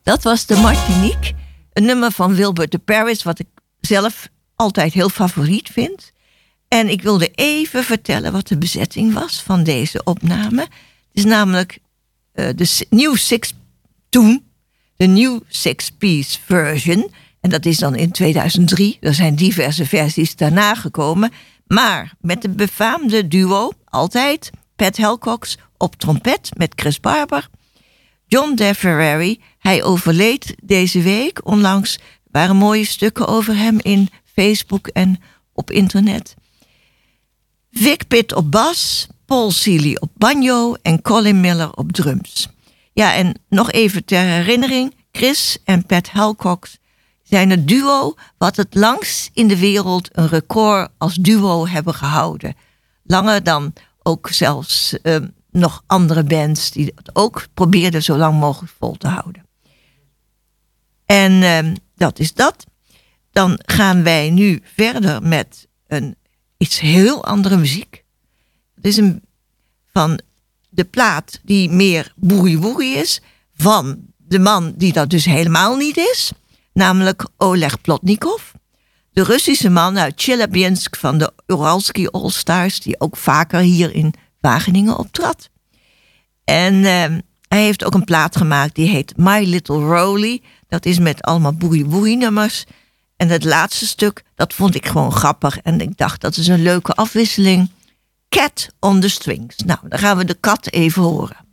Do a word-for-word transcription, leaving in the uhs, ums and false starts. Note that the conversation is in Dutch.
Dat was de Martinique. Een nummer van Wilbert de Paris, wat ik zelf altijd heel favoriet vind. En ik wilde even vertellen wat de bezetting was van deze opname. Het is namelijk uh, de New Six toen, de New Six Piece version. En dat is dan in tweeduizend drie. Er zijn diverse versies daarna gekomen. Maar met de befaamde duo, altijd, Pat Halcox op trompet met Chris Barber. John DeFerrari, hij overleed deze week. Onlangs waren mooie stukken over hem in Facebook en op internet. Vic Pitt op bas, Paul Seeley op banjo en Colin Miller op drums. Ja, en nog even ter herinnering, Chris en Pat Halcox zijn het duo wat het langst in de wereld een record als duo hebben gehouden. Langer dan ook zelfs uh, nog andere bands die het ook probeerden zo lang mogelijk vol te houden. En uh, dat is dat. Dan gaan wij nu verder met een, iets heel andere muziek. Het is een van de plaat die meer boerie-woerie is, van de man die dat dus helemaal niet is, namelijk Oleg Plotnikov. De Russische man uit Chelyabinsk van de Uralski All-Stars, die ook vaker hier in Wageningen optrad. En uh, hij heeft ook een plaat gemaakt die heet My Little Rolly. Dat is met allemaal boerie-woerie nummers. En het laatste stuk, dat vond ik gewoon grappig. En ik dacht, dat is een leuke afwisseling. Cat on the Strings. Nou, dan gaan we de kat even horen.